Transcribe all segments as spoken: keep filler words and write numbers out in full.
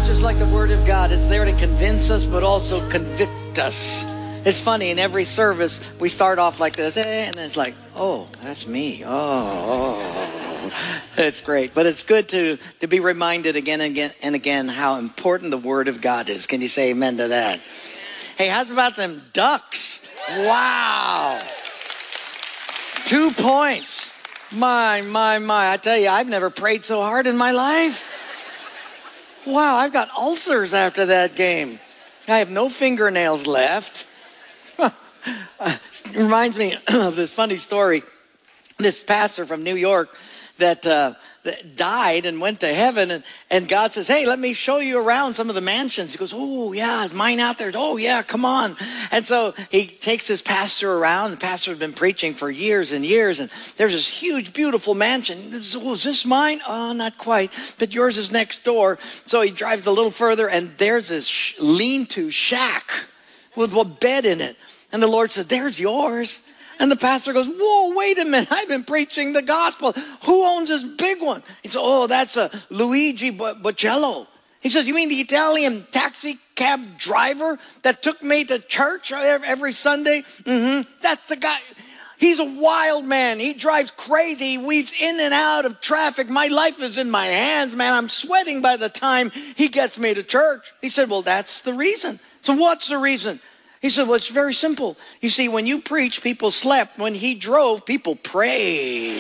just like the Word of God. It's there to convince us, but also convict us. It's funny, in every service, we start off like this, eh, and then it's like, oh, that's me. Oh, oh. It's great. But it's good to, to be reminded again and again and again how important the Word of God is. Can you say amen to that? Hey, how's about them ducks? Wow. Two points. My, my, my. I tell you, I've never prayed so hard in my life. Wow, I've got ulcers after that game. I have no fingernails left. It reminds me of this funny story. This pastor from New York that, uh, that died and went to heaven. And, and God says, hey, let me show you around some of the mansions. He goes, oh, yeah, is mine out there? Oh, yeah, come on. And so he takes this pastor around. The pastor has been preaching for years and years. And there's this huge, beautiful mansion. Oh, is this mine? Oh, not quite. But yours is next door. So he drives a little further, and there's this sh- lean-to shack with a bed in it. And the Lord said, there's yours. And the pastor goes, whoa, wait a minute. I've been preaching the gospel. Who owns this big one? He said, oh, that's a Luigi Bocello. He says, you mean the Italian taxi cab driver that took me to church every Sunday? Mm-hmm. That's the guy. He's a wild man. He drives crazy. He weaves in and out of traffic. My life is in my hands, man. I'm sweating by the time he gets me to church. He said, well, that's the reason. So what's the reason? He said, well, it's very simple. You see, when you preach, people slept. When he drove, people prayed.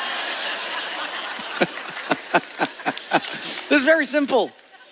It's very simple.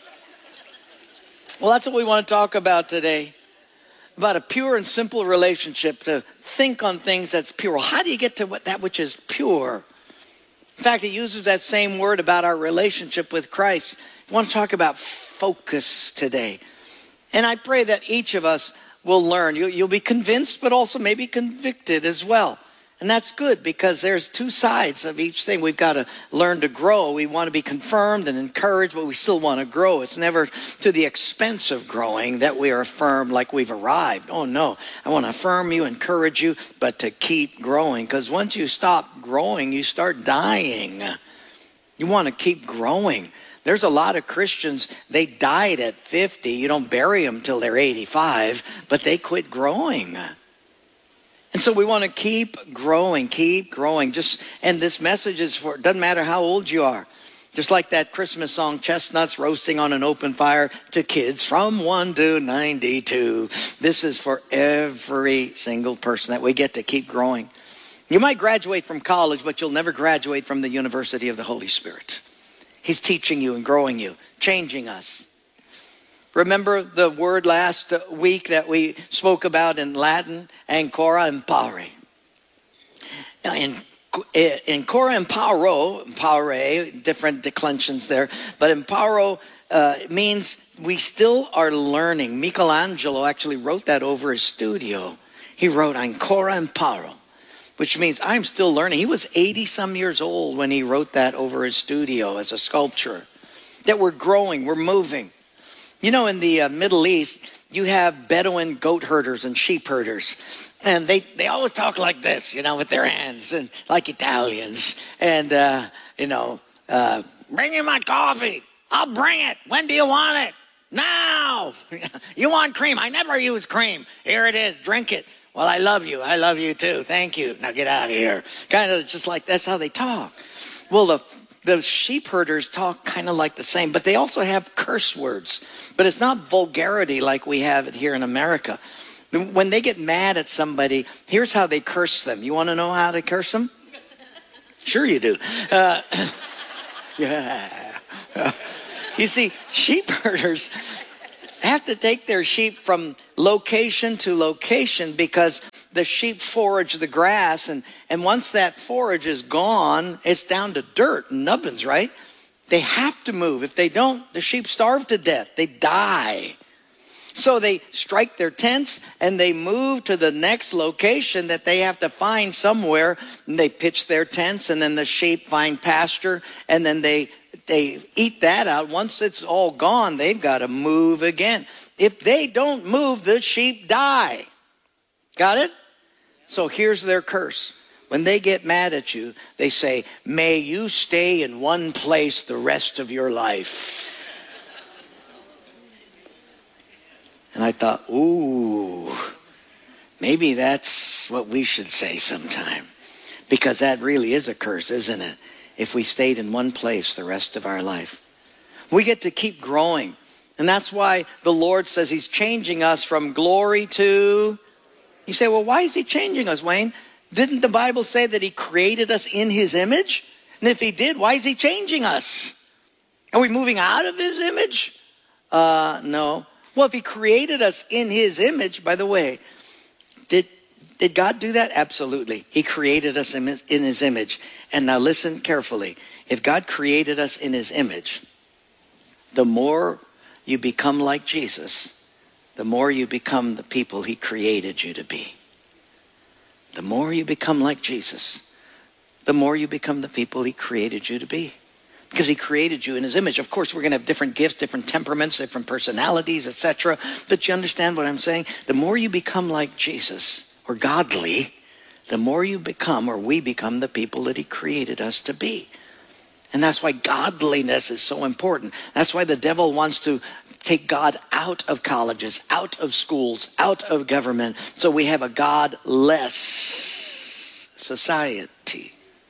Well, that's what we want to talk about today. About a pure and simple relationship, to think on things that's pure. How do you get to what, that which is pure? In fact, he uses that same word about our relationship with Christ. I want to talk about focus today. And I pray that each of us will learn. You, you'll be convinced, but also maybe convicted as well. And that's good, because there's two sides of each thing. We've got to learn to grow. We want to be confirmed and encouraged, but we still want to grow. It's never to the expense of growing that we are affirmed like we've arrived. Oh, no. I want to affirm you, encourage you, but to keep growing. Because once you stop growing, you start dying. You want to keep growing. There's a lot of Christians, they died at fifty. You don't bury them till they're eighty-five, but they quit growing. And so we want to keep growing, keep growing. Just, and this message is for, it doesn't matter how old you are. Just like that Christmas song, Chestnuts Roasting on an Open Fire, to kids from one to ninety-two. This is for every single person, that we get to keep growing. You might graduate from college, but you'll never graduate from the University of the Holy Spirit. He's teaching you and growing you, changing us. Remember the word last week that we spoke about in Latin? Ancora impare. In, in cora imparo, impare, different declensions there, but imparo uh, means we still are learning. Michelangelo actually wrote that over his studio. He wrote ancora imparo, which means I'm still learning. He was eighty some years old when he wrote that over his studio as a sculpture. That we're growing, we're moving. You know, in the uh, Middle East, you have Bedouin goat herders and sheep herders. And they, they always talk like this, you know, with their hands, and like Italians. And, uh, you know, uh, bring me my coffee. I'll bring it. When do you want it? Now. You want cream? I never use cream. Here it is. Drink it. Well, I love you. I love you too. Thank you. Now get out of here. Kind of just like that's how they talk. Well, the the sheep herders talk kind of like the same, but they also have curse words. But it's not vulgarity like we have it here in America. When they get mad at somebody, here's how they curse them. You want to know how to curse them? Sure you do. Uh, yeah. You see, sheep herders have to take their sheep from location to location, because the sheep forage the grass, and, and once that forage is gone, it's down to dirt and nubbins, right? They have to move. If they don't, the sheep starve to death. They die. So they strike their tents and they move to the next location that they have to find somewhere, and they pitch their tents, and then the sheep find pasture, and then they they eat that out. Once it's all gone, they've got to move again. If they don't move, the sheep die. Got it? So here's their curse. When they get mad at you, they say, may you stay in one place the rest of your life. And I thought, ooh, maybe that's what we should say sometime. Because that really is a curse, isn't it? If we stayed in one place the rest of our life. We get to keep growing. And that's why the Lord says he's changing us from glory to... You say, well, why is he changing us, Wayne? Didn't the Bible say that he created us in his image? And if he did, why is he changing us? Are we moving out of his image? Uh, no. Well, if he created us in his image, by the way, did did God do that? Absolutely. He created us in his, in his image. And now listen carefully. If God created us in his image, the more you become like Jesus, the more you become the people he created you to be. The more you become like Jesus, the more you become the people he created you to be. Because he created you in his image. Of course, we're going to have different gifts, different temperaments, different personalities, et cetera. But you understand what I'm saying? The more you become like Jesus, or godly, the more you become, or we become, the people that he created us to be. And that's why godliness is so important. That's why the devil wants to take God out of colleges, out of schools, out of government. So we have a godless society.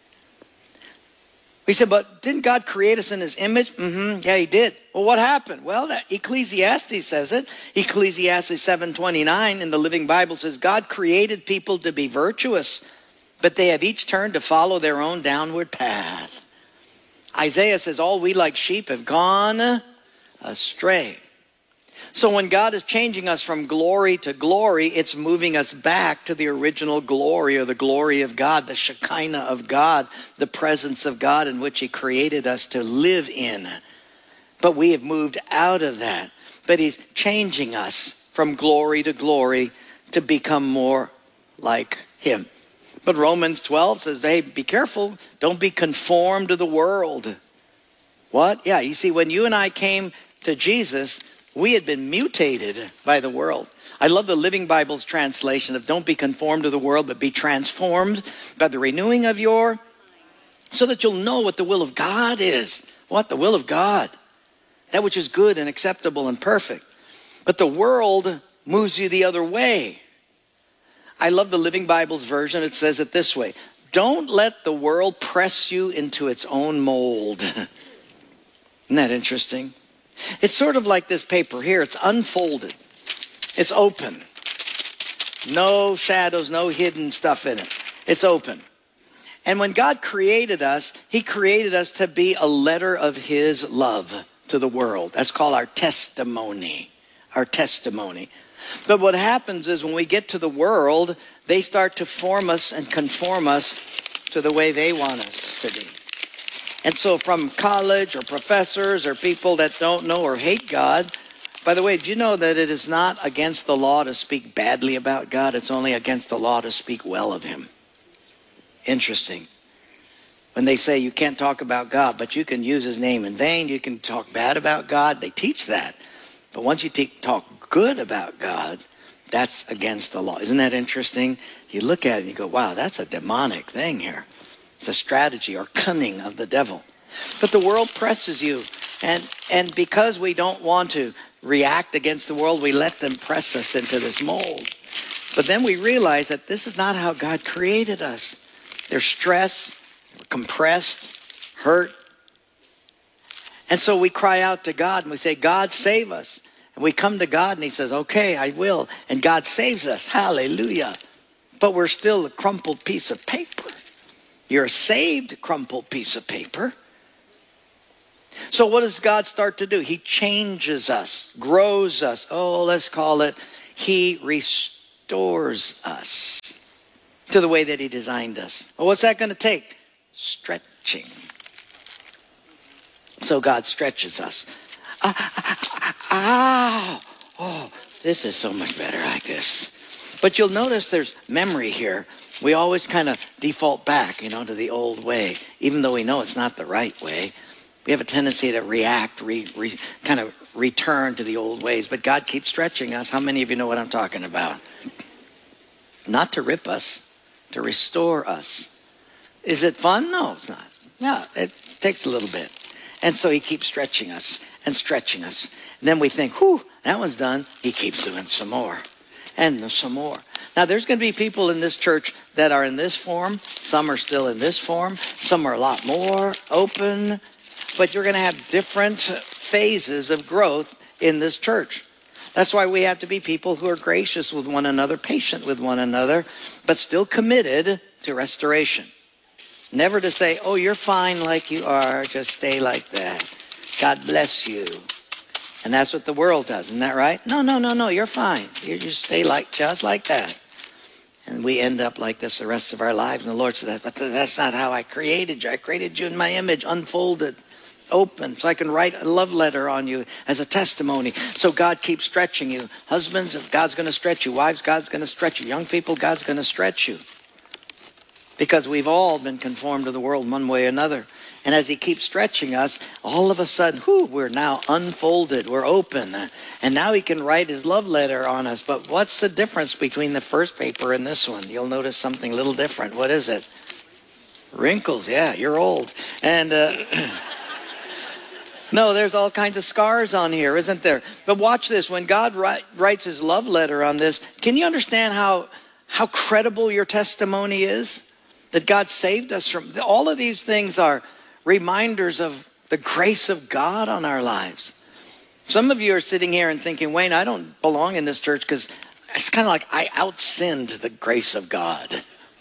We said, but didn't God create us in his image? Mm-hmm. Yeah, he did. Well, what happened? Well, that Ecclesiastes says it. Ecclesiastes seven twenty-nine in the Living Bible says, God created people to be virtuous, but they have each turned to follow their own downward path. Isaiah says, all we like sheep have gone astray. So when God is changing us from glory to glory, it's moving us back to the original glory, or the glory of God, the Shekinah of God, the presence of God in which he created us to live in. But we have moved out of that. But he's changing us from glory to glory to become more like him. But Romans twelve says, hey, be careful. Don't be conformed to the world. What? Yeah, you see, when you and I came to Jesus, we had been mutated by the world. I love the Living Bible's translation of don't be conformed to the world, but be transformed by the renewing of your, so that you'll know what the will of God is. What? The will of God. That which is good and acceptable and perfect. But the world moves you the other way. I love the Living Bible's version. It says it this way. Don't let the world press you into its own mold. Isn't that interesting? It's sort of like this paper here. It's unfolded. It's open. No shadows, no hidden stuff in it. It's open. And when God created us, he created us to be a letter of his love to the world. That's called our testimony. Our testimony. But what happens is when we get to the world, they start to form us and conform us to the way they want us to be. And so from college or professors or people that don't know or hate God, by the way, do you know that it is not against the law to speak badly about God? It's only against the law to speak well of him. Interesting. When they say you can't talk about God, but you can use his name in vain, you can talk bad about God, they teach that. But once you te- talk good about God, that's against the law. Isn't that interesting? You look at it and you go, wow, that's a demonic thing here. It's a strategy or cunning of the devil. But the world presses you. And, and because we don't want to react against the world, we let them press us into this mold. But then we realize that this is not how God created us. There's stress, we're compressed, hurt. And so we cry out to God and we say, God, save us. And we come to God and he says, okay, I will. And God saves us. Hallelujah. But we're still a crumpled piece of paper. You're a saved crumpled piece of paper. So what does God start to do? He changes us, grows us. Oh, let's call it, he restores us to the way that he designed us. Well, what's that going to take? Stretching. So God stretches us. Ah, oh, this is so much better like this. But you'll notice there's memory here. We always kind of default back, you know, to the old way, even though we know it's not the right way. We have a tendency to react, re, re, kind of return to the old ways. But God keeps stretching us. How many of you know what I'm talking about? Not to rip us, to restore us. Is it fun? No, it's not. Yeah, it takes a little bit. And so he keeps stretching us and stretching us. And then we think, whew, That one's done. He keeps doing some more and some more. Now, there's going to be people in this church that are in this form. Some are still in this form. Some are a lot more open. But you're going to have different phases of growth in this church. That's why we have to be people who are gracious with one another, patient with one another, but still committed to restoration. Never to say, oh, you're fine like you are. Just stay like that. God bless you. And that's what the world does. Isn't that right? No, no, no, no. You're fine. You just stay like just like that. And we end up like this the rest of our lives. And the Lord said, but that's not how I created you. I created you in my image, unfolded, open, so I can write a love letter on you as a testimony. So God keeps stretching you. Husbands, if God's going to stretch you. Wives, God's going to stretch you. Young people, God's going to stretch you. Because we've all been conformed to the world one way or another. And as he keeps stretching us, all of a sudden, whew, we're now unfolded. We're open. And now he can write his love letter on us. But what's the difference between the first paper and this one? You'll notice something a little different. What is it? Wrinkles. Yeah, you're old. And uh, no, there's all kinds of scars on here, isn't there? But watch this. When God write, writes his love letter on this, can you understand how, how credible your testimony is? That God saved us from... All of these things are reminders of the grace of God on our lives. Some of you are sitting here and thinking, Wayne, I don't belong in this church because it's kind of like I out-sinned the grace of God.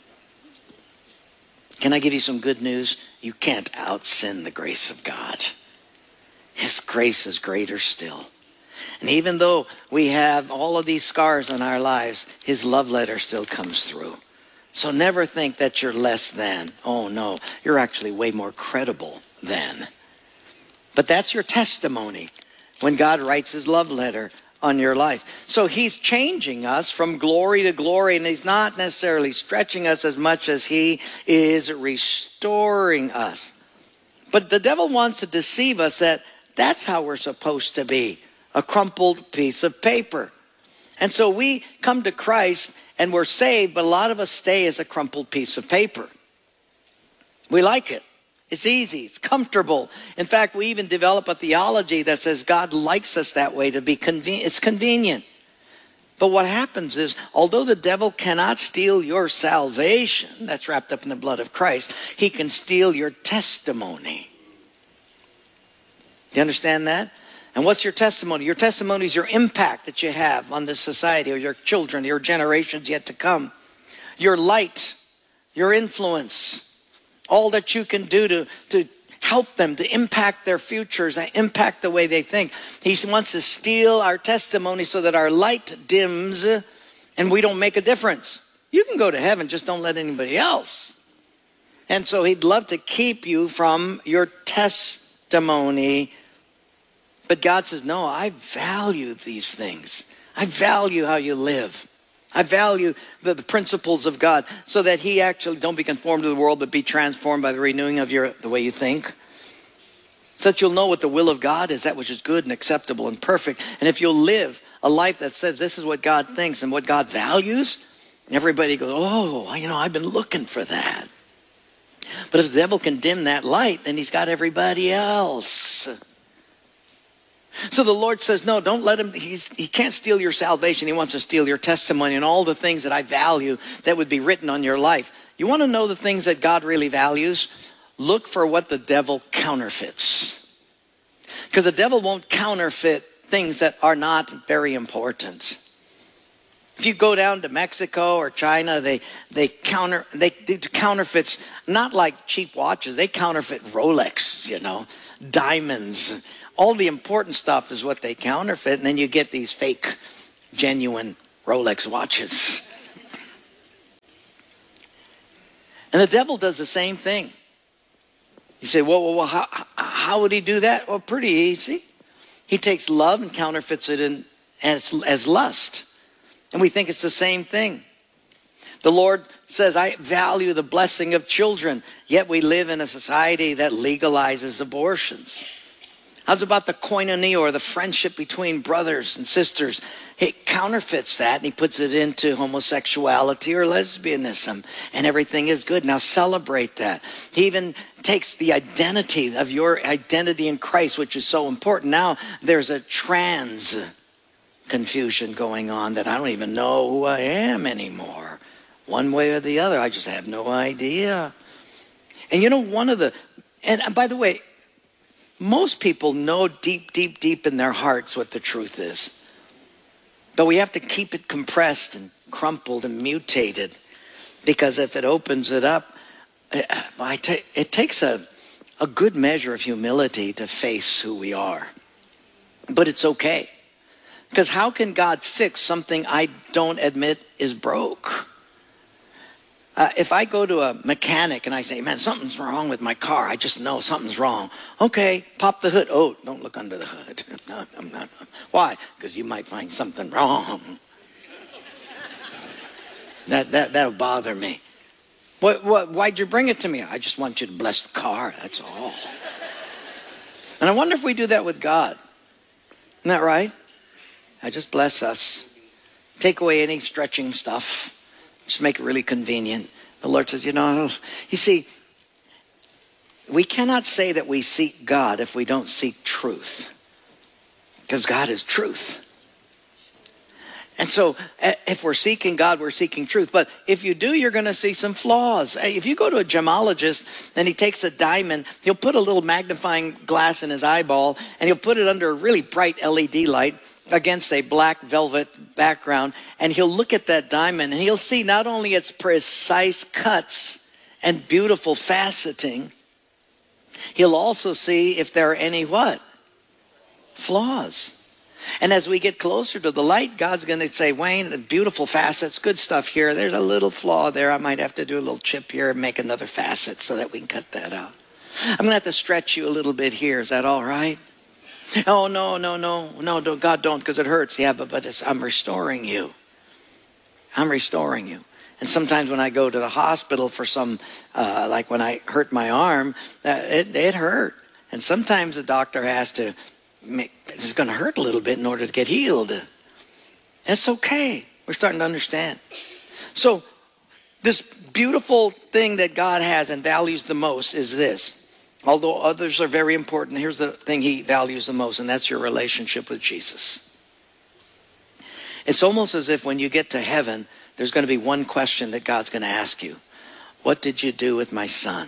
Can I give you some good news? You can't out-sin the grace of God. His grace is greater still. And even though we have all of these scars on our lives, his love letter still comes through. So never think that you're less than. Oh no, you're actually way more credible than. But that's your testimony when God writes his love letter on your life. So he's changing us from glory to glory, and he's not necessarily stretching us as much as he is restoring us. But the devil wants to deceive us that that's how we're supposed to be, a crumpled piece of paper. And so we come to Christ and we're saved, but a lot of us stay as a crumpled piece of paper. We like it. It's easy. It's comfortable. In fact, we even develop a theology that says God likes us that way to be convenient. It's convenient. But what happens is, although the devil cannot steal your salvation, that's wrapped up in the blood of Christ, he can steal your testimony. You understand that? And what's your testimony? Your testimony is your impact that you have on this society or your children, your generations yet to come. Your light, your influence, all that you can do to, to help them, to impact their futures, and impact the way they think. He wants to steal our testimony so that our light dims and we don't make a difference. You can go to heaven, just don't let anybody else. And so he'd love to keep you from your testimony. But God says, no, I value these things. I value how you live. I value the, the principles of God so that he actually, don't be conformed to the world, but be transformed by the renewing of your the way you think. So that you'll know what the will of God is, that which is good and acceptable and perfect. And if you'll live a life that says this is what God thinks and what God values, everybody goes, oh, you know, I've been looking for that. But if the devil can dim that light, then he's got everybody else. So the Lord says, no, don't let him, he's, he can't steal your salvation. He wants to steal your testimony and all the things that I value that would be written on your life. You want to know the things that God really values? Look for what the devil counterfeits. Because the devil won't counterfeit things that are not very important. If you go down to Mexico or China, they they counter they do counterfeits, not like cheap watches. They counterfeit Rolex, you know, diamonds. All the important stuff is what they counterfeit, and then you get these fake, genuine Rolex watches. And the devil does the same thing. You say, well, well, well how, how would he do that? Well, pretty easy. He takes love and counterfeits it in, as, as lust. And we think it's the same thing. The Lord says, I value the blessing of children, yet we live in a society that legalizes abortions. How's about the koinonia, or the friendship between brothers and sisters? He counterfeits that and he puts it into homosexuality or lesbianism, and everything is good. Now celebrate that. He even takes the identity of your identity in Christ, which is so important. Now there's a trans confusion going on that I don't even know who I am anymore. One way or the other, I just have no idea. And you know, one of the, and by the way, most people know deep, deep, deep in their hearts what the truth is. But we have to keep it compressed and crumpled and mutated, because if it opens it up, it takes a, a good measure of humility to face who we are. But it's okay. Because how can God fix something I don't admit is broke? Uh, if I go to a mechanic and I say, man, something's wrong with my car. I just know something's wrong. Okay, pop the hood. Oh, don't look under the hood. No, I'm not. Why? Because you might find something wrong. That, that, that'll bother me. What, what, why'd you bring it to me? I just want you to bless the car. That's all. And I wonder if we do that with God. Isn't that right? I just bless us. Take away any stretching stuff. Just make it really convenient. The Lord says, you know, you see, we cannot say that we seek God if we don't seek truth. Because God is truth. And so if we're seeking God, we're seeking truth. But if you do, you're going to see some flaws. If you go to a gemologist and he takes a diamond, he'll put a little magnifying glass in his eyeball and he'll put it under a really bright L E D light against a black velvet background, and he'll look at that diamond and he'll see not only its precise cuts and beautiful faceting, he'll also see if there are any what? Flaws. And as we get closer to the light, God's going to say, Wayne, the beautiful facets, good stuff here. There's a little flaw there. I might have to do a little chip here and make another facet so that we can cut that out. I'm going to have to stretch you a little bit here. Is that all right? Oh, no, no, no, no, don't, God, don't, because it hurts. Yeah, but, but it's, I'm restoring you. I'm restoring you. And sometimes when I go to the hospital for some, uh, like when I hurt my arm, uh, it, it hurt. And sometimes the doctor has to make, it's going to hurt a little bit in order to get healed. It's okay. We're starting to understand. So this beautiful thing that God has and values the most is this. Although others are very important, here's the thing he values the most, and that's your relationship with Jesus. It's almost as if when you get to heaven, there's going to be one question that God's going to ask you. What did you do with my son?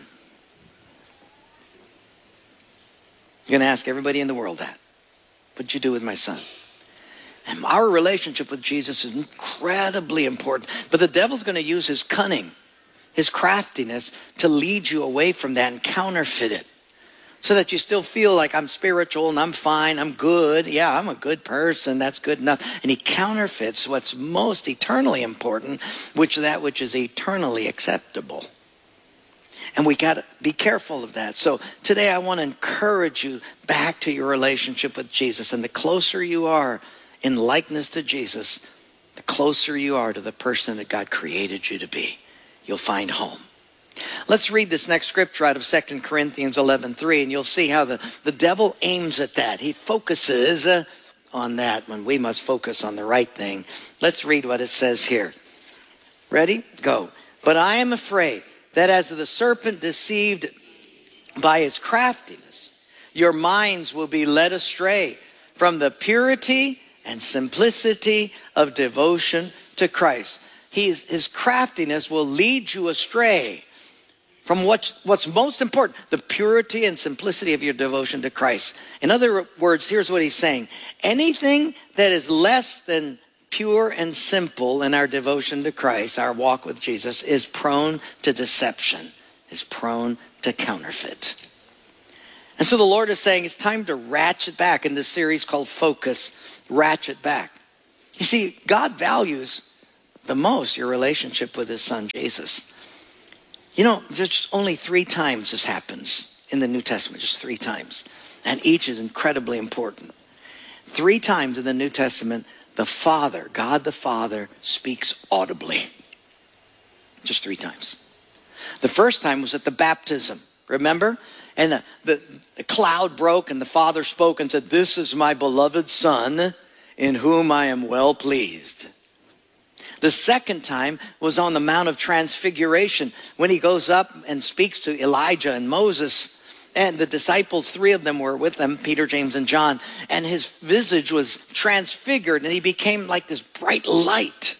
You're going to ask everybody in the world that. What did you do with my son? And our relationship with Jesus is incredibly important. But the devil's going to use his cunning, his craftiness, to lead you away from that and counterfeit it. So that you still feel like I'm spiritual and I'm fine, I'm good. Yeah, I'm a good person, that's good enough. And he counterfeits what's most eternally important, which is that which is eternally acceptable. And we got to be careful of that. So today I want to encourage you back to your relationship with Jesus. And the closer you are in likeness to Jesus, the closer you are to the person that God created you to be. You'll find home. Let's read this next scripture out of Second Corinthians eleven three, and you'll see how the, the devil aims at that. He focuses uh, on that when we must focus on the right thing. Let's read what it says here. Ready? Go. But I am afraid that as the serpent deceived by his craftiness, your minds will be led astray from the purity and simplicity of devotion to Christ. He, his craftiness will lead you astray from what's, what's most important, the purity and simplicity of your devotion to Christ. In other words, here's what he's saying. Anything that is less than pure and simple in our devotion to Christ, our walk with Jesus, is prone to deception, is prone to counterfeit. And so the Lord is saying it's time to ratchet back in this series called Focus, ratchet back. You see, God values the most your relationship with his son, Jesus. You know, just only three times this happens in the New Testament, just three times. And each is incredibly important. Three times in the New Testament, the Father, God the Father, speaks audibly. Just three times. The first time was at the baptism, remember? And the, the, the cloud broke and the Father spoke and said, "This is my beloved Son in whom I am well pleased." The second time was on the Mount of Transfiguration when he goes up and speaks to Elijah and Moses. And the disciples, three of them were with them, Peter, James, and John. And his visage was transfigured and he became like this bright light.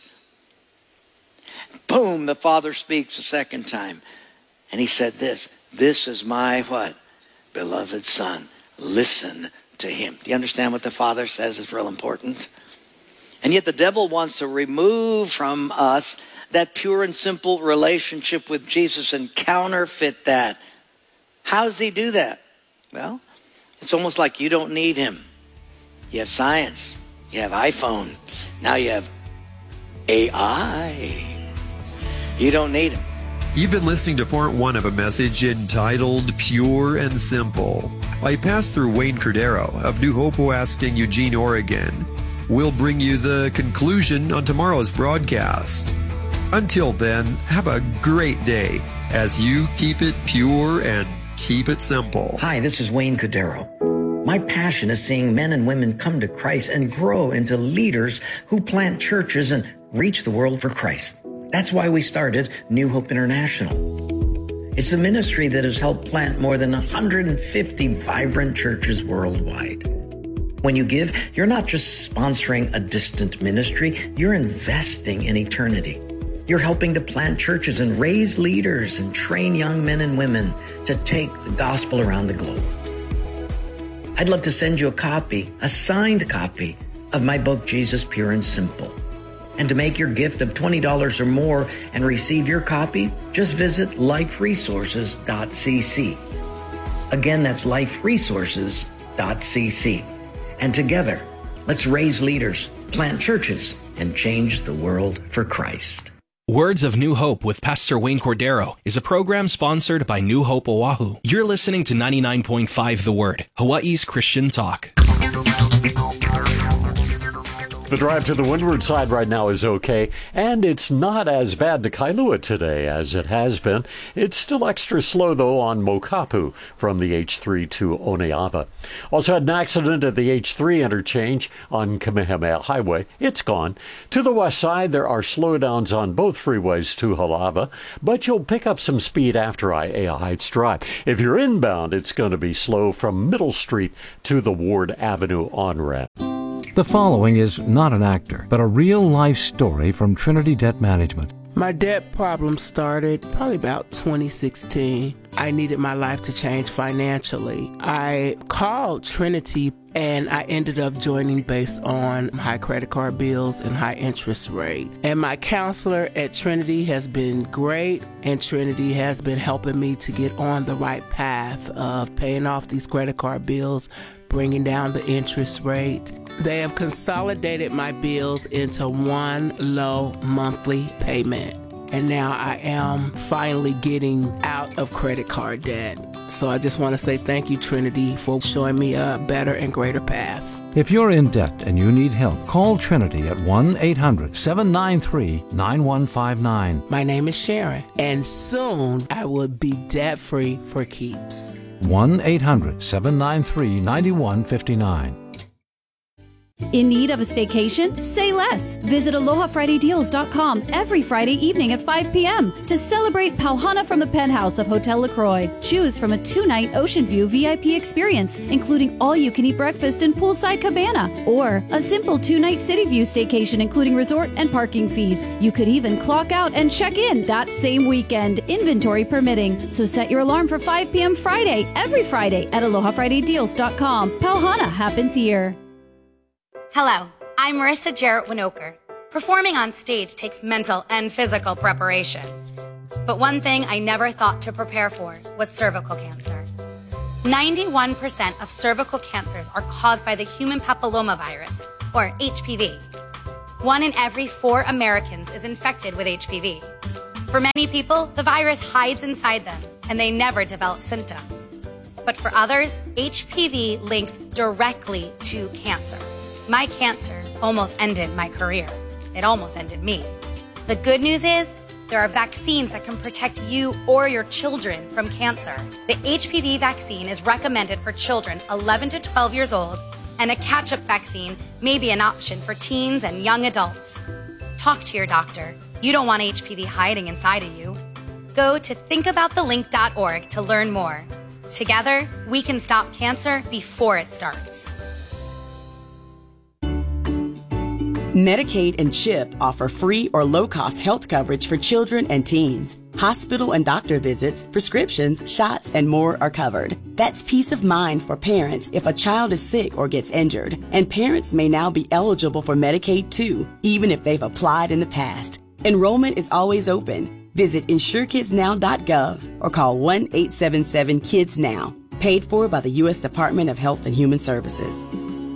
Boom, the Father speaks a second time. And he said this, this is my what? Beloved Son. Listen to him. Do you understand what the Father says is real important? And yet the devil wants to remove from us that pure and simple relationship with Jesus and counterfeit that. How does he do that? Well, it's almost like you don't need him. You have science. You have iPhone. Now you have A I. You don't need him. You've been listening to part one of a message entitled Pure and Simple by Pastor Wayne Cordero of New Hope Owasking, Eugene, Oregon. We'll bring you the conclusion on tomorrow's broadcast. Until then, have a great day as you keep it pure and keep it simple. Hi, this is Wayne Cordero. My passion is seeing men and women come to Christ and grow into leaders who plant churches and reach the world for Christ. That's why we started New Hope International. It's a ministry that has helped plant more than one hundred fifty vibrant churches worldwide. When you give, you're not just sponsoring a distant ministry, you're investing in eternity. You're helping to plant churches and raise leaders and train young men and women to take the gospel around the globe. I'd love to send you a copy, a signed copy of my book, Jesus Pure and Simple. And to make your gift of twenty dollars or more and receive your copy, just visit life resources dot c c. Again, that's life resources dot c c. And together, let's raise leaders, plant churches, and change the world for Christ. Words of New Hope with Pastor Wayne Cordero is a program sponsored by New Hope Oahu. You're listening to ninety-nine point five The Word, Hawaii's Christian talk. The drive to the windward side right now is okay, and it's not as bad to Kailua today as it has been. It's still extra slow, though, on Mokapu from the H three to Oneava. Also had an accident at the H three interchange on Kamehameha Highway. It's gone. To the west side, there are slowdowns on both freeways to Halava, but you'll pick up some speed after Aiea Heights Drive. If you're inbound, it's going to be slow from Middle Street to the Ward Avenue on-ramp. The following is not an actor, but a real-life story from Trinity Debt Management. My debt problem started probably about twenty sixteen. I needed my life to change financially. I called Trinity and I ended up joining based on high credit card bills and high interest rate. And my counselor at Trinity has been great, and Trinity has been helping me to get on the right path of paying off these credit card bills, bringing down the interest rate. They have consolidated my bills into one low monthly payment. And now I am finally getting out of credit card debt. So I just want to say thank you, Trinity, for showing me a better and greater path. If you're in debt and you need help, call Trinity at one eight hundred seven nine three nine one five nine. My name is Sharon, and soon I will be debt-free for keeps. one eight hundred seven nine three nine one five nine. In need of a staycation? Say less. Visit aloha friday deals dot com every Friday evening at five p.m. to celebrate Pauhana from the penthouse of Hotel LaCroix. Choose from a two-night Ocean View V I P experience, including all-you-can-eat breakfast and poolside cabana, or a simple two-night City View staycation, including resort and parking fees. You could even clock out and check in that same weekend, inventory permitting. So set your alarm for five p.m. Friday, every Friday at aloha friday deals dot com. Pauhana happens here. Hello, I'm Marissa Jarrett Winokur. Performing on stage takes mental and physical preparation. But one thing I never thought to prepare for was cervical cancer. ninety-one percent of cervical cancers are caused by the human papillomavirus, or H P V. One in every four Americans is infected with H P V. For many people, the virus hides inside them, and they never develop symptoms. But for others, H P V links directly to cancer. My cancer almost ended my career. It almost ended me. The good news is there are vaccines that can protect you or your children from cancer. The H P V vaccine is recommended for children eleven to twelve years old, and a catch-up vaccine may be an option for teens and young adults. Talk to your doctor. You don't want H P V hiding inside of you. Go to think about the link dot org to learn more. Together, we can stop cancer before it starts. Medicaid and CHIP offer free or low-cost health coverage for children and teens. Hospital and doctor visits, prescriptions, shots, and more are covered. That's peace of mind for parents if a child is sick or gets injured. And parents may now be eligible for Medicaid too, even if they've applied in the past. Enrollment is always open. Visit insure kids now dot gov or call one eight seven seven kids now. Paid for by the U S Department of Health and Human Services.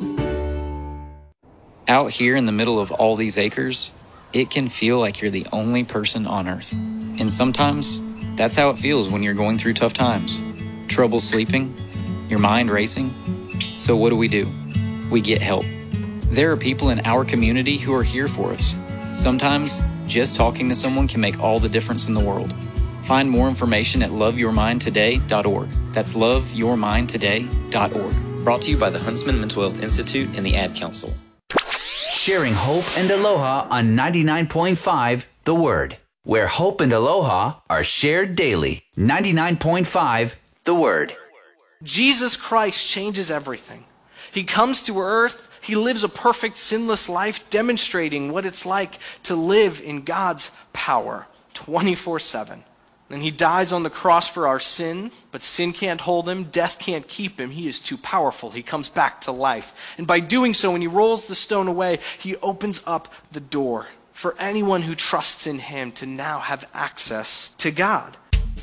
Out here in the middle of all these acres, it can feel like you're the only person on Earth. And sometimes, that's how it feels when you're going through tough times. Trouble sleeping, your mind racing. So what do we do? We get help. There are people in our community who are here for us. Sometimes, just talking to someone can make all the difference in the world. Find more information at love your mind today dot org. That's love your mind today dot org. Brought to you by the Huntsman Mental Health Institute and the Ad Council. Sharing hope and aloha on ninety-nine point five The Word, where hope and aloha are shared daily. ninety-nine point five The Word. Jesus Christ changes everything. He comes to earth. He lives a perfect, sinless life, demonstrating what it's like to live in God's power twenty-four seven. And he dies on the cross for our sin, but sin can't hold him, death can't keep him. He is too powerful. He comes back to life. And by doing so, when he rolls the stone away, he opens up the door for anyone who trusts in him to now have access to God.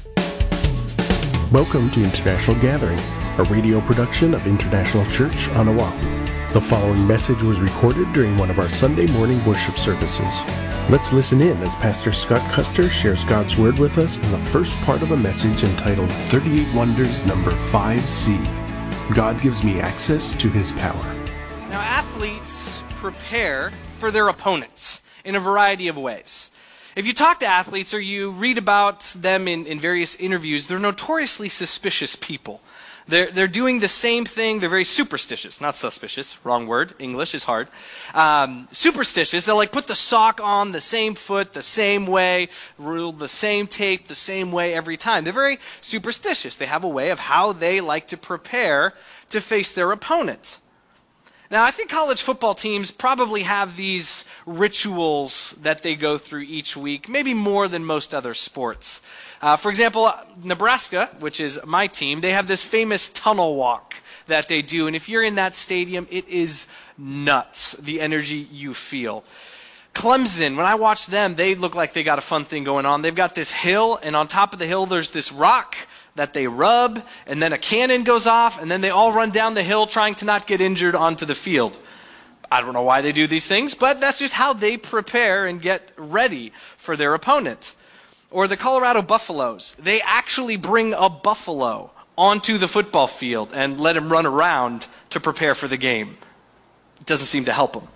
Welcome to International Gathering, a radio production of International Church on Oahu. The following message was recorded during one of our Sunday morning worship services. Let's listen in as Pastor Scott Custer shares God's Word with us in the first part of a message entitled thirty-eight Wonders Number five C. God gives me access to his power. Now, athletes prepare for their opponents in a variety of ways. If you talk to athletes or you read about them in, in various interviews, they're notoriously suspicious people. They're, they're doing the same thing. They're very superstitious, not suspicious. Wrong word. English is hard. Um, superstitious. They'll like put the sock on the same foot, the same way, rule the same tape the same way every time. They're very superstitious. They have a way of how they like to prepare to face their opponent. Now, I think college football teams probably have these rituals that they go through each week, maybe more than most other sports. Uh, for example, Nebraska, which is my team, they have this famous tunnel walk that they do. And if you're in that stadium, it is nuts, the energy you feel. Clemson, when I watch them, they look like they got a fun thing going on. They've got this hill, and on top of the hill, there's this rock that they rub, and then a cannon goes off, and then they all run down the hill trying to not get injured onto the field. I don't know why they do these things, but that's just how they prepare and get ready for their opponent. Or the Colorado Buffaloes. They actually bring a buffalo onto the football field and let him run around to prepare for the game. It doesn't seem to help them.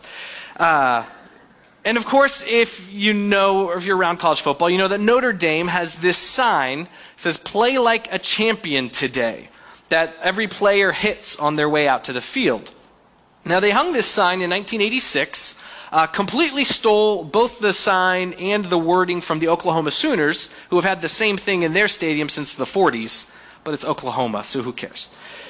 Uh, and of course, if you know, or if you're around college football, you know that Notre Dame has this sign that says, "Play like a champion today," that every player hits on their way out to the field. Now, they hung this sign in nineteen eighty-six, uh, completely stole both the sign and the wording from the Oklahoma Sooners, who have had the same thing in their stadium since the forties, but it's Oklahoma, so who cares?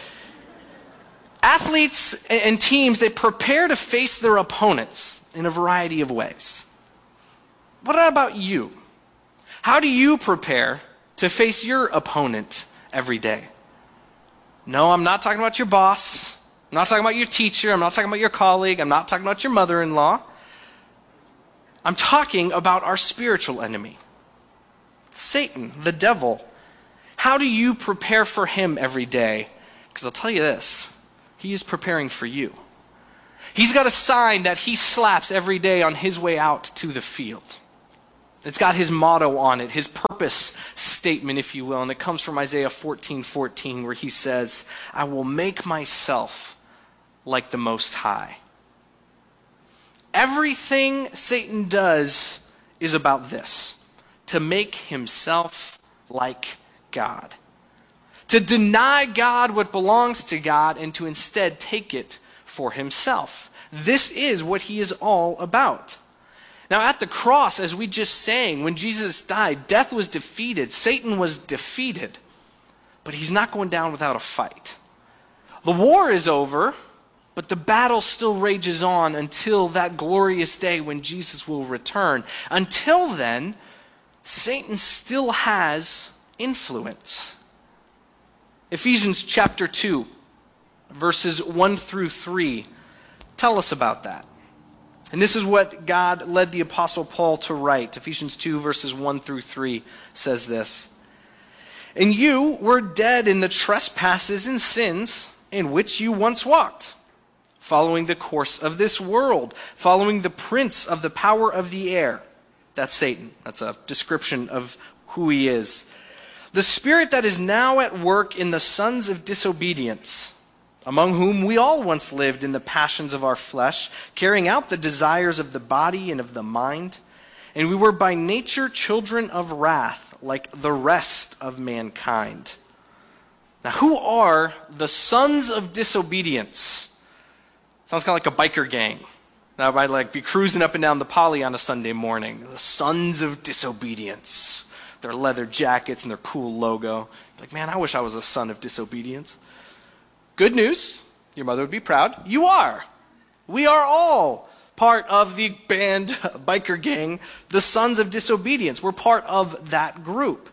Athletes and teams, they prepare to face their opponents in a variety of ways. What about you? How do you prepare to face your opponent every day? No, I'm not talking about your boss. I'm not talking about your teacher. I'm not talking about your colleague. I'm not talking about your mother-in-law. I'm talking about our spiritual enemy, Satan, the devil. How do you prepare for him every day? Because I'll tell you this, he is preparing for you. He's got a sign that he slaps every day on his way out to the field. It's got his motto on it, his purpose statement, if you will, and it comes from Isaiah fourteen fourteen, where he says, "I will make myself like the Most High." Everything Satan does is about this, to make himself like God. To deny God what belongs to God and to instead take it for himself. This is what he is all about. Now at the cross, as we just sang, when Jesus died, death was defeated, Satan was defeated. but he's not going down without a fight. The war is over, but the battle still rages on until that glorious day when Jesus will return. Until then, Satan still has influence. Ephesians chapter two, verses one through three, tell us about that. And this is what God led the Apostle Paul to write. Ephesians two, verses one through three says this. And you were dead in the trespasses and sins in which you once walked, following the course of this world, following the prince of the power of the air. That's Satan. That's a description of who he is. The spirit that is now at work in the sons of disobedience, among whom we all once lived in the passions of our flesh, carrying out the desires of the body and of the mind. And we were by nature children of wrath, like the rest of mankind. Now, who are the sons of disobedience? Sounds kind of like a biker gang. Now, I'd like be cruising up and down the poly on a Sunday morning. The sons of disobedience. Their leather jackets and their cool logo. Like, man, I wish I was a son of disobedience. Good news, your mother would be proud. You are. We are all part of the band, biker gang, the Sons of Disobedience. We're part of that group.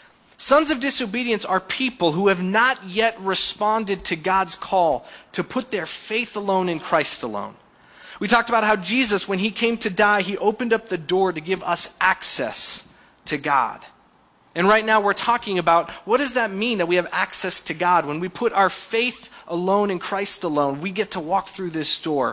Sons of Disobedience are people who have not yet responded to God's call to put their faith alone in Christ alone. We talked about how Jesus, when he came to die, he opened up the door to give us access to God. And right now we're talking about what does that mean that we have access to God? When we put our faith alone in Christ alone, we get to walk through this door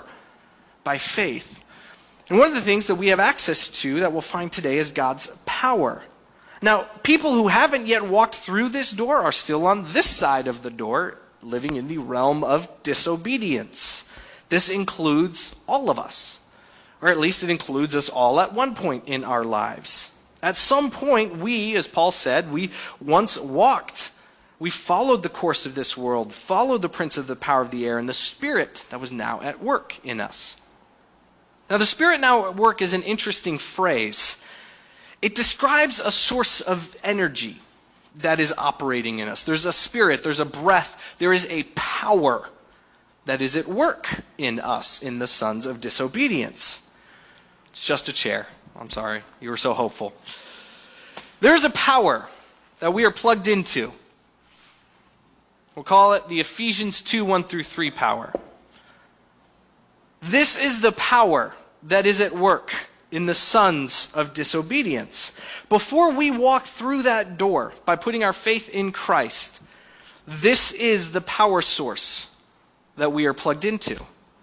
by faith. And one of the things that we have access to that we'll find today is God's power. Now, people who haven't yet walked through this door are still on this side of the door, living in the realm of disobedience. This includes all of us, or at least it includes us all at one point in our lives. At some point, we, as Paul said, we once walked. We followed the course of this world, followed the prince of the power of the air, and the spirit that was now at work in us. Now, the spirit now at work is an interesting phrase. It describes a source of energy that is operating in us. There's a spirit, there's a breath, there is a power that is at work in us, in the sons of disobedience. It's just a chair. I'm sorry, you were so hopeful. There's a power that we are plugged into. We'll call it the Ephesians two, one through three power. This is the power that is at work in the sons of disobedience. Before we walk through that door by putting our faith in Christ, this is the power source that we are plugged into.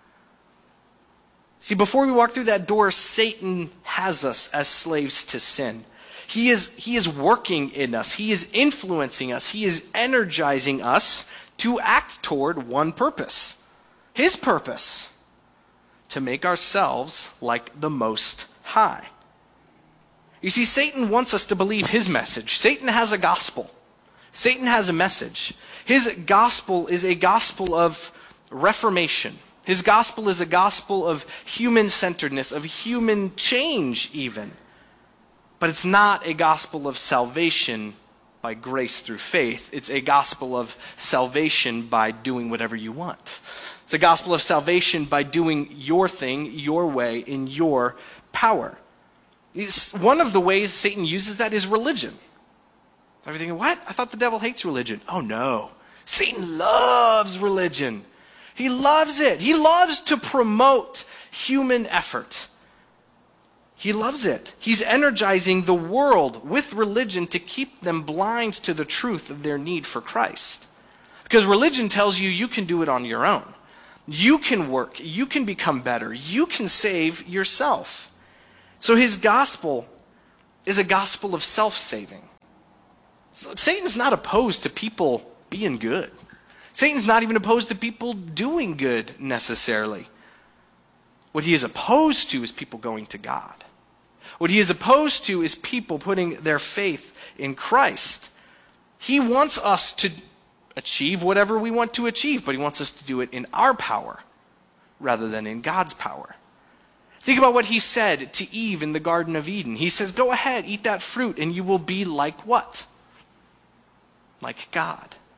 See, before we walk through that door, Satan has us as slaves to sin. He is, he is working in us. He is influencing us. He is energizing us to act toward one purpose. His purpose, to make ourselves like the Most High. You see, Satan wants us to believe his message. Satan has a gospel. Satan has a message. His gospel is a gospel of reformation. His gospel is a gospel of human-centeredness, of human change even. But it's not a gospel of salvation by grace through faith. It's a gospel of salvation by doing whatever you want. It's a gospel of salvation by doing your thing, your way, in your power. It's one of the ways Satan uses that is religion. Are you thinking, what? I thought the devil hates religion. Oh no. Satan loves religion. He loves it. He loves to promote human effort. He loves it. He's energizing the world with religion to keep them blind to the truth of their need for Christ. Because religion tells you you can do it on your own. You can work. You can become better. You can save yourself. So his gospel is a gospel of self-saving. Satan's not opposed to people being good. Satan's not even opposed to people doing good necessarily. What he is opposed to is people going to God. What he is opposed to is people putting their faith in Christ. He wants us to achieve whatever we want to achieve, but he wants us to do it in our power rather than in God's power. Think about what he said to Eve in the Garden of Eden. He says, go ahead, eat that fruit, and you will be like what? Like God.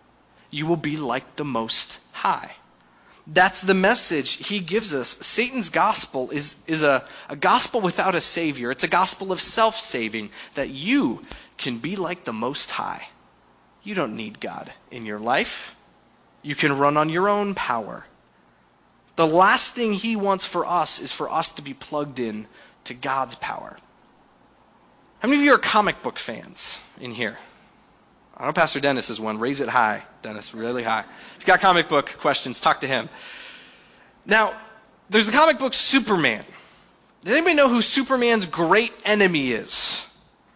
you will be like the Most High. That's the message he gives us. Satan's gospel is, is a, a gospel without a savior. It's a gospel of self-saving, that you can be like the Most High. You don't need God in your life. You can run on your own power. The last thing he wants for us is for us to be plugged in to God's power. How many of you are comic book fans in here? I know Pastor Dennis is one. Raise it high, Dennis, really high. If you've got comic book questions, talk to him. Now, there's the comic book Superman. Does anybody know who Superman's great enemy is?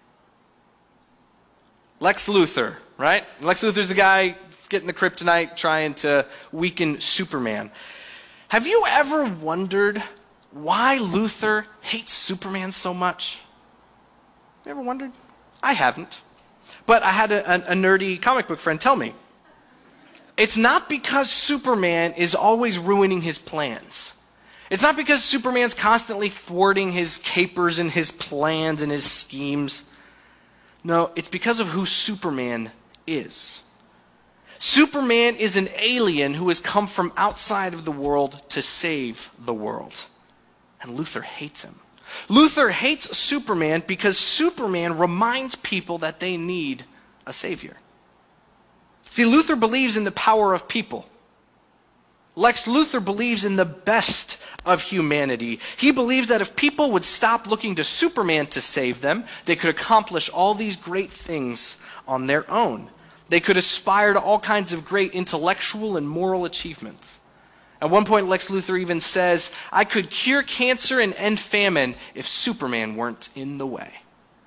Lex Luthor, right? Lex Luthor's the guy getting the kryptonite, trying to weaken Superman. Have you ever wondered why Luthor hates Superman so much? You ever wondered? I haven't. But I had a, a, a nerdy comic book friend tell me. It's not because Superman is always ruining his plans. It's not because Superman's constantly thwarting his capers and his plans and his schemes. No, it's because of who Superman is. Superman is an alien who has come from outside of the world to save the world. And Luthor hates him. Luthor hates Superman because Superman reminds people that they need a savior. See, Luthor believes in the power of people. Lex Luthor believes in the best of humanity. He believes that if people would stop looking to Superman to save them, they could accomplish all these great things on their own. They could aspire to all kinds of great intellectual and moral achievements. At one point, Lex Luthor even says, I could cure cancer and end famine if Superman weren't in the way.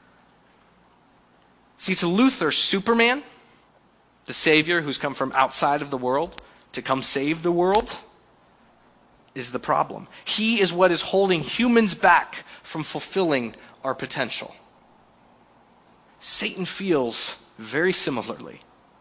See, to Luthor, Superman, the savior who's come from outside of the world to come save the world, is the problem. He is what is holding humans back from fulfilling our potential. Satan feels very similarly.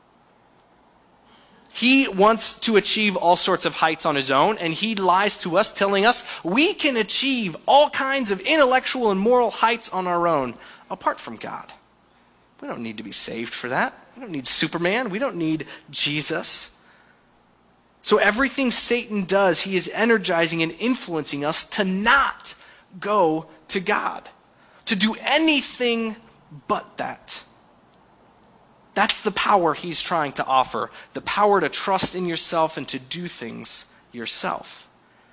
He wants to achieve all sorts of heights on his own, and he lies to us, telling us we can achieve all kinds of intellectual and moral heights on our own, apart from God. We don't need to be saved for that. We don't need Superman. We don't need Jesus. So everything Satan does, he is energizing and influencing us to not go to God, to do anything but that. That's the power he's trying to offer, the power to trust in yourself and to do things yourself.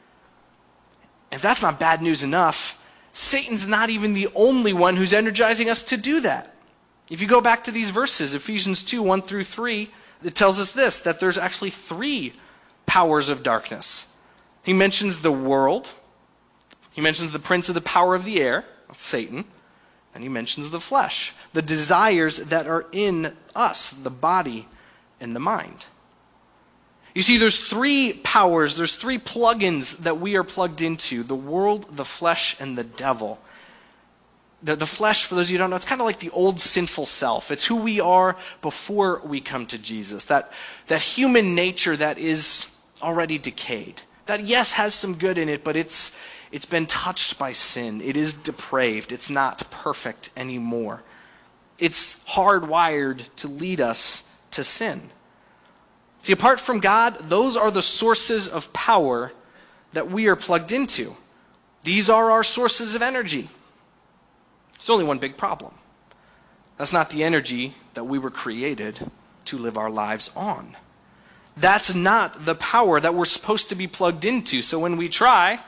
If that's not bad news enough, Satan's not even the only one who's energizing us to do that. If you go back to these verses, Ephesians two, one through three, it tells us this, that there's actually three powers of darkness. He mentions the world, he mentions the prince of the power of the air, that's Satan, and he mentions the flesh, the desires that are in us, the body and the mind. You see, there's three powers, there's three plugins that we are plugged into: the world, the flesh, and the devil. The, the flesh, for those of you who don't know, it's kind of like the old sinful self. It's who we are before we come to Jesus. That, that human nature that is already decayed. That, yes, has some good in it, but it's, it's been touched by sin. It is depraved. It's not perfect anymore. It's hardwired to lead us to sin. See, apart from God, those are the sources of power that we are plugged into. These are our sources of energy. There's only one big problem. That's not the energy that we were created to live our lives on. That's not the power that we're supposed to be plugged into. So when we try,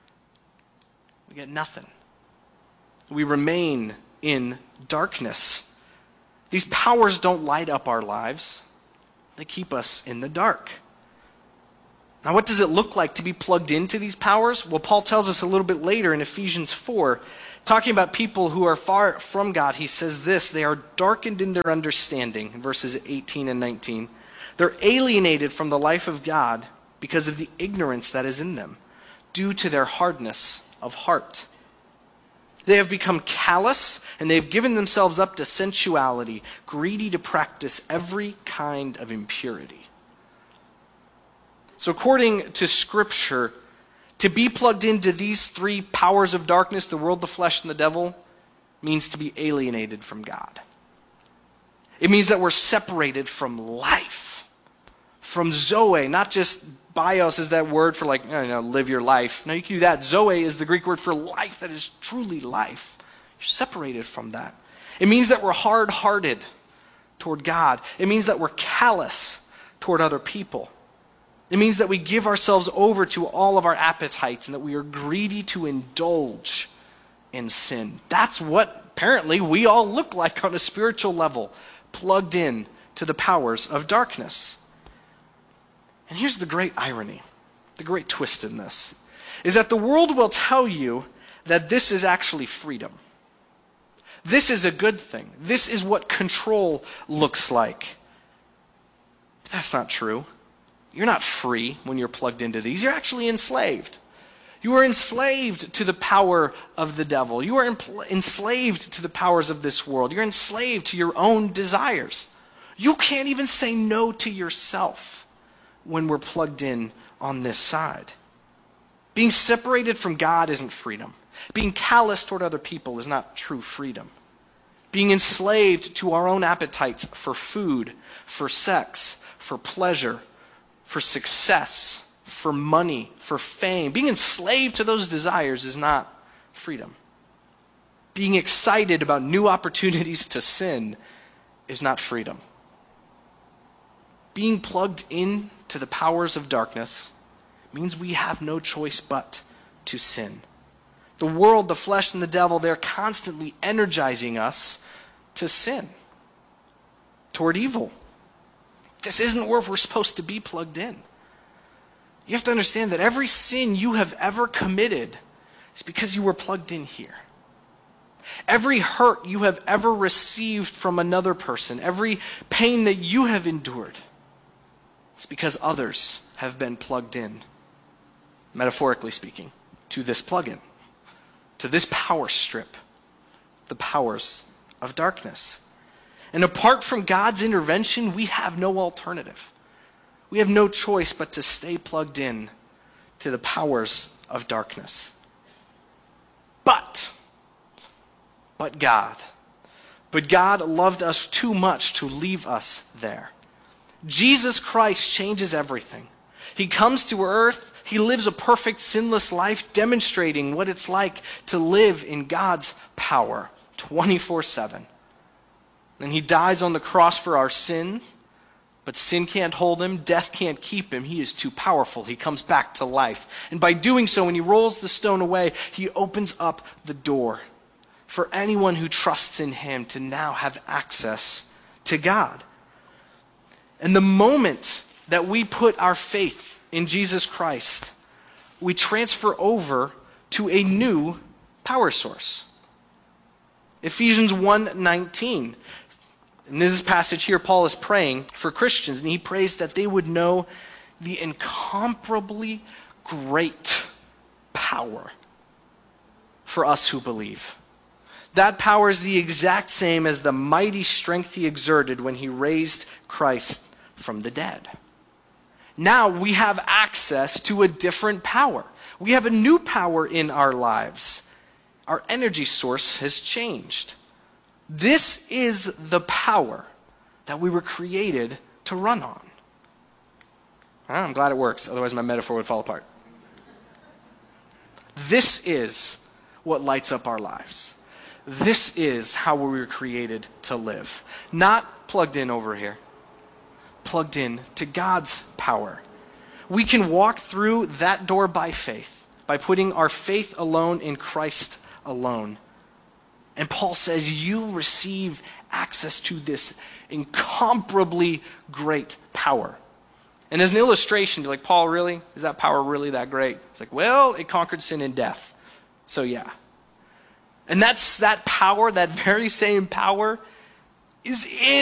we get nothing. We remain in darkness. These powers don't light up our lives. They keep us in the dark. Now, what does it look like to be plugged into these powers? Well, Paul tells us a little bit later in Ephesians four, talking about people who are far from God, he says this: they are darkened in their understanding, in verses eighteen and nineteen. They're alienated from the life of God because of the ignorance that is in them, due to their hardness of heart. They have become callous, and they've given themselves up to sensuality, greedy to practice every kind of impurity. So according to Scripture, to be plugged into these three powers of darkness, the world, the flesh, and the devil, means to be alienated from God. It means that we're separated from life. from Zoe, not just bios is that word for like, you know, live your life. No, you can do that. Zoe is the Greek word for life that is truly life. You're separated from that. It means that we're hard-hearted toward God. It means that we're callous toward other people. It means that we give ourselves over to all of our appetites and that we are greedy to indulge in sin. That's what apparently we all look like on a spiritual level, plugged in to the powers of darkness. And here's the great irony, the great twist in this, is that the world will tell you that this is actually freedom. This is a good thing. This is what control looks like. But that's not true. You're not free when you're plugged into these. You're actually enslaved. You are enslaved to the power of the devil. You are empl- enslaved to the powers of this world. You're enslaved to your own desires. You can't even say no to yourself when we're plugged in on this side. Being separated from God isn't freedom. Being callous toward other people is not true freedom. Being enslaved to our own appetites for food, for sex, for pleasure, for success, for money, for fame. Being enslaved to those desires is not freedom. Being excited about new opportunities to sin is not freedom. Being plugged in to the powers of darkness means we have no choice but to sin. The world, the flesh, and the devil, they're constantly energizing us to sin, toward evil. This isn't where we're supposed to be plugged in. You have to understand that every sin you have ever committed is because you were plugged in here. Every hurt you have ever received from another person, every pain that you have endured, it's because others have been plugged in, metaphorically speaking, to this plug-in, to this power strip, the powers of darkness. And apart from God's intervention, we have no alternative. We have no choice but to stay plugged in to the powers of darkness. But, but God, but God loved us too much to leave us there. Jesus Christ changes everything. He comes to earth, he lives a perfect, sinless life, demonstrating what it's like to live in God's power twenty-four seven. And he dies on the cross for our sin, but sin can't hold him, death can't keep him. He is too powerful. He comes back to life. And by doing so, when he rolls the stone away, he opens up the door for anyone who trusts in him to now have access to God. And the moment that we put our faith in Jesus Christ, we transfer over to a new power source. Ephesians one nineteen. In this passage here, Paul is praying for Christians, and he prays that they would know the incomparably great power for us who believe. That power is the exact same as the mighty strength he exerted when he raised Christ from the dead. Now we have access to a different power. We have a new power in our lives. Our energy source has changed. This is the power that we were created to run on. I'm glad it works, otherwise my metaphor would fall apart. This is what lights up our lives. This is how we were created to live. Not plugged in over here. Plugged in to God's power. We can walk through that door by faith, by putting our faith alone in Christ alone. And Paul says you receive access to this incomparably great power. And as an illustration, you're like, Paul, really? Is that power really that great? It's like, well, it conquered sin and death. So yeah. And that's that power, that very same power, is in